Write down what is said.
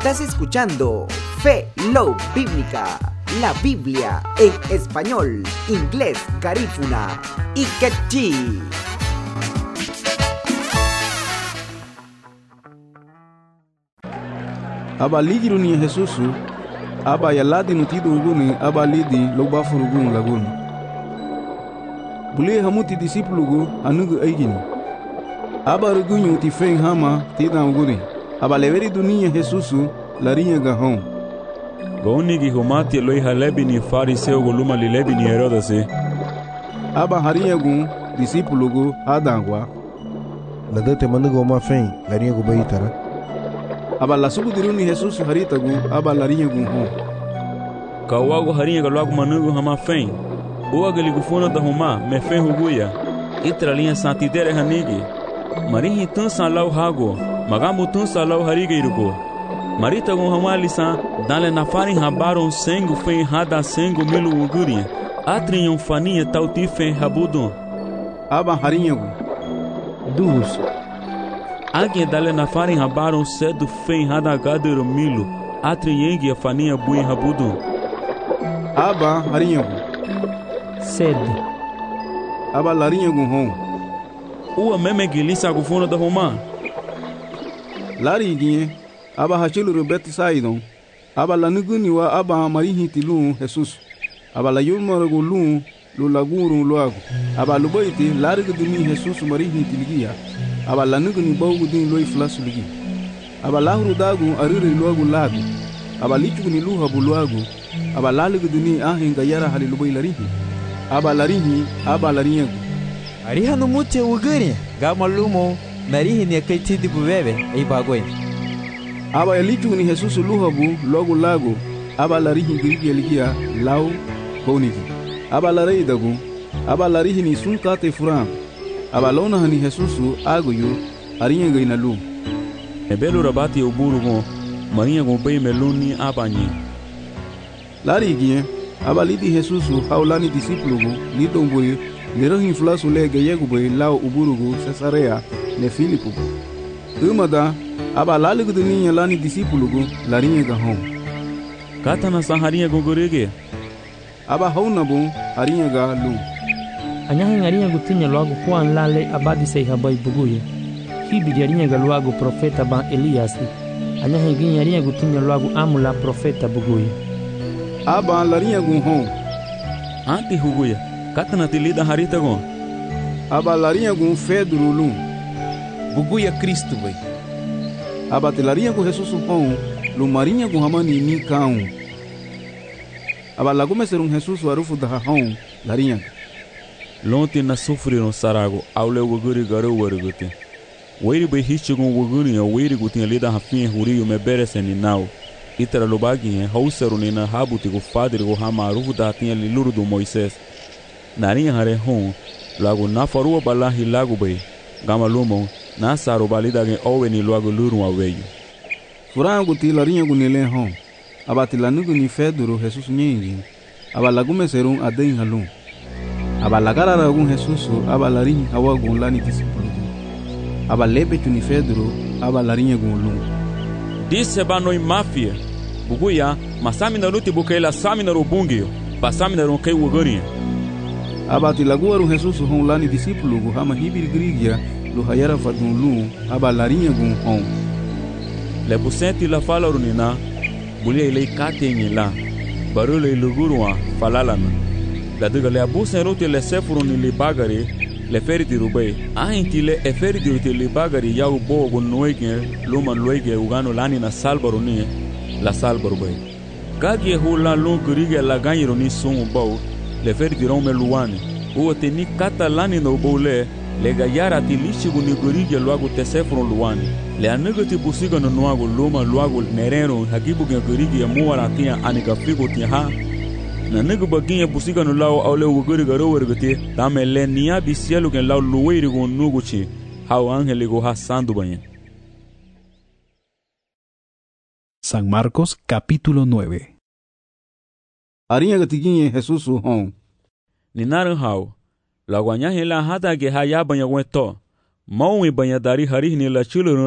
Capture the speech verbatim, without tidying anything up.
Estás escuchando Fe Love Bíblica, la Biblia en español, inglés, garífuna y quechí. Aba ligiru ni Jesusu, aba yaladi nutidu uguni, aba lidi loba furugun lagun. Bule hamuti disipulugu anugu eigini. Aba rugunyu ti feng hama tida uguni. Aba leveri dunia Jesusu larinya gahon. Gaunigi humati loi halebi ni fariseu guluma lilebi ni Herodasi. Aba haria gun disipulugu adangwa. Ladate manugo ma feng larinya gu baitara. Aba lasugu diruni Jesusu haritagu aba larinya gun hon. Kawagu harinha galagu manugu hama feng. Ua galigufuna da huma me feng huguya. Itra linha santidere hanigi. Marihi tun salau hago. Magamu tun salau hariga irugo. Marita gun hama lisa dale nafari habaron sengu feng hada sengu milu ugurinha. Atrinham faninha tauti feng habudon. Aba harinha gun. Dus. Alguém dale nafari habaron cedo feng hada gadero milu. Atrinhengi a faninha bui habudon. Aba harinha gun. Sede. Aba larinha gun hon. Ua meme gilisa gufuna da homa. Lari ginhe. Aba hachilu rubeti saidon. Aba lanuguni wa aba marihi tilun Jesus. Aba la yulmaragu lun lu lagurun luagu. Aba lubaiti larigu dumi Jesus marihi tiligia. Aba lanuguni baugu din loi flasu ligi. Aba lahuru dagu arire luagu lagu. Aba lichuguni luha buluagu. Aba laligu duni ahenga yara hali lubai larihi. Aba larihi aba larinhagu. Ariha no mute uguri. Gama lumo marihi ni kaitidi bubebe ei bagoi. Aba elichuguni Jesus luhabu logo lago. Aba larihi girigi eligia lau konigi. Aba larei dagu. Aba larihi ni sunkate furam. Aba lona hani Jesusu agoyu arinha ina lu. Ebelu rabati uburu go marinha go bei meluni abanyi. Lari ginhe. Aba lidi Jesusu haulani disipulugu lidongoyu lirohin flasu lege yeguboi lau uburugu Cesarea ne Filipu. Umada aba laligu duninha lani disipulugu larinha gahon. Katana saharinha gogorege. Aba haunabu harinha ga lu. Anyahin arinha gutinya logo kuan lale abadi sei habai buguye. Hibidi arinha ga logo profeta ban Elias. Anyahin gin arinha gutinya logo amula profeta buguye. Aba larinha gun hon. Anti huguya. Katana tilida harita gon. Aba larinha gun Fedro lum. Buguya Cristo vai. Aba telarinha gun Jesus hon. Lumarinha gun hamani ni kaun. Aba lagume ser um Jesus arufu da hon. Larinha. Lonte na sofreram sarago. Aule waguri garu warugute. Wairi bei hichigun waguri ya wairi gutin lida hafin huriyo mebereseni nau. Itara lobagi hausaru nina habuti go fadri go hama arufu da tinha liluru do Moisés. Narinha hare hon, lago na farua balahi lago bay, gama lumo, na saro balida gen owe ni lago luru aweyu. Furango ti larinha gunile hon, abati lanugu ni Fedro Jesus nyingi, aba lagume serum adein halum. Aba lagara ragun Jesus, aba larinha hawa gun lani disipulu. Aba lepe tu ni Fedro, aba larinha gun lum. Disse banoi mafia, buguya, masami na luti bukaila sami na rubungio, basami na ronkei wugurinha. Aba tilaguaru Jesus hon lani disipulugu hama hibir grigia lu hayara fadun lu aba larinha gun hon. Le busenti la fala runina, bulia ilei katenye la, barule ilugurua falalana. La diga le abusen rote le sefuruni li bagari, le feriti rubei. Ahinti le e feriti rote li bagari yau bo gun nuege, luman luege ugano lani na salbaruni, la salbarubei. Gagie hula lu grigia la ganyiruni sungu bau, le feriti rome luani. Uo te ni katalani no boule, le gayara ti lishigu ni gurigia luagu te sefron luani. Le anugu ti busiga no nuagu luma luagu nerero hagibu gen gurigia muara tia anika figo tia ha. Na nugu baginya busiga no lau aule uguri garo wergati, dame le niya bisialu gen lau luweiri gon nugu chi, hau angeli go ha sandu banyan. San Marcos capítulo nueve. Arinha gatiginhe Jesus hon. Ninaran hau, la guanyahe la hata ge haya banya weto, maui banya dari hari ni la chulu